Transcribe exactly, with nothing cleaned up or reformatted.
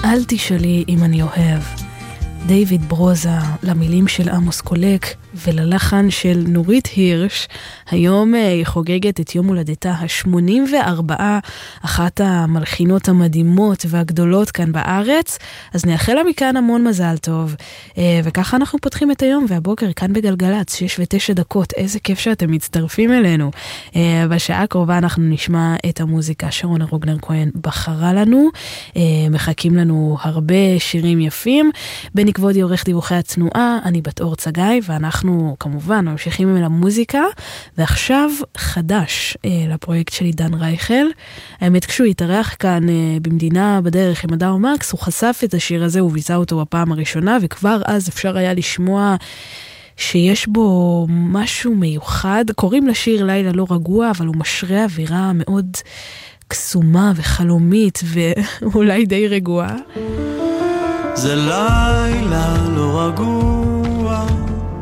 אל תשאלי אם אני אוהב. דיוויד ברוזה, למילים של עמוס קולק וללחן של נורית הירש. היום היא חוגגת את יום הולדתה ה-שמונים וארבע, אחת המלחינות המדהימות והגדולות כאן בארץ. אז נאחל לה מכאן המון מזל טוב. וככה אנחנו פותחים את היום והבוקר כאן בגלגלץ, שש ותשע דקות. איזה כיף שאתם מצטרפים אלינו. בשעה הקרובה אנחנו נשמע את המוזיקה שרונה רוגנר כהן בחרה לנו. מחכים לנו הרבה שירים יפים. בני כבודי עורך דיווחי התנועה, אני בת אור צגאי, ואנחנו כמובן ממשיכים עם המוזיקה, ועכשיו חדש אה, לפרויקט של עידן רייכל. האמת, כשהוא התארח כאן אה, במדינה בדרך עם הדר מקס, הוא חשף את השיר הזה, הוא ביצע אותו בפעם הראשונה, וכבר אז אפשר היה לשמוע שיש בו משהו מיוחד. קוראים לשיר לילה לא רגוע, אבל הוא משרה אווירה מאוד קסומה וחלומית, ואולי די רגועה. זה לילה לא